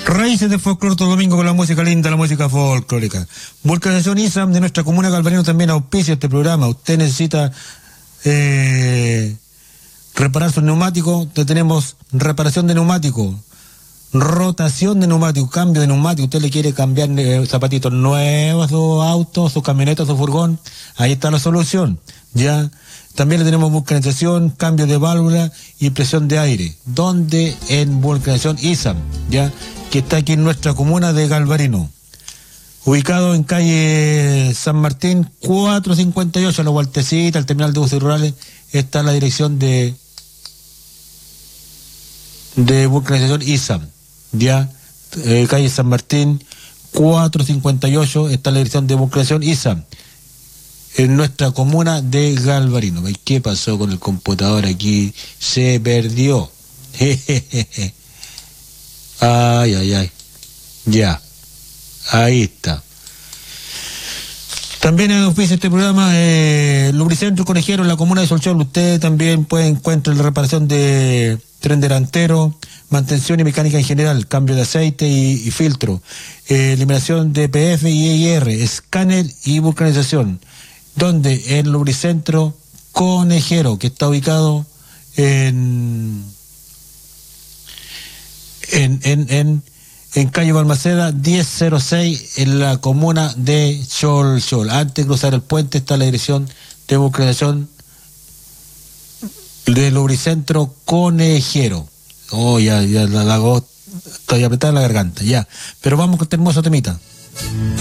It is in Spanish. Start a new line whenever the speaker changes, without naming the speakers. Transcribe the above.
Raíces de Folclore todo domingo con la música linda, la música folclórica. Vulcanización ISAM de nuestra comuna Galvarino también auspicia este programa. Usted necesita reparar su neumático, tenemos reparación de neumático, rotación de neumático, cambio de neumático. Usted le quiere cambiar zapatitos nuevos a su auto, su camioneta, su furgón, ahí está la solución. Ya también le tenemos vulcanización, cambio de válvula y presión de aire. ¿Dónde? En Vulcanización ISAM, ya, que está aquí en nuestra comuna de Galvarino. Ubicado en calle San Martín 458, a la Hualtecita, al terminal de buses rurales, está la dirección de Vulcanización ISAM, ya, calle San Martín 458, está la dirección de Vulcanización ISAM, en nuestra comuna de Galvarino. ¿Qué pasó con el computador aquí? Se perdió. Ay, ay, ay. Ya. Ahí está. También oficia este programa Lubricentro Conejero en la comuna de Solchol. Usted también puede encontrar la reparación de tren delantero, mantención y mecánica en general, cambio de aceite y filtro, eliminación de PF y EIR, escáner y vulcanización. ¿Dónde? En Lubricentro Conejero, que está ubicado en calle Balmaceda 1006 en la comuna de Cholchol. Antes de cruzar el puente está la dirección de vulcanización de Lubricentro Conejero. Oh, ya la hago, estoy apretada la garganta, ya. Pero vamos con este hermoso temita.